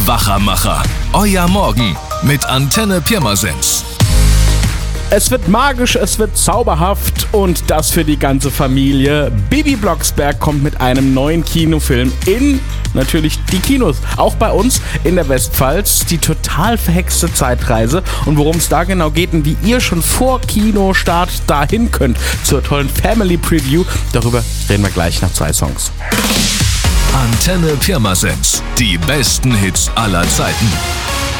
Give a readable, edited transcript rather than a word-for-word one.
Wachermacher. Euer Morgen mit Antenne Pirmasens. Es wird magisch, es wird zauberhaft und das für die ganze Familie. Bibi Blocksberg kommt mit einem neuen Kinofilm in natürlich die Kinos. Auch bei uns in der Westpfalz, die total verhexte Zeitreise. Und worum es da genau geht und wie ihr schon vor Kinostart dahin könnt zur tollen Family Preview, darüber reden wir gleich nach 2 Songs. Antenne Pirmasens. Die besten Hits aller Zeiten.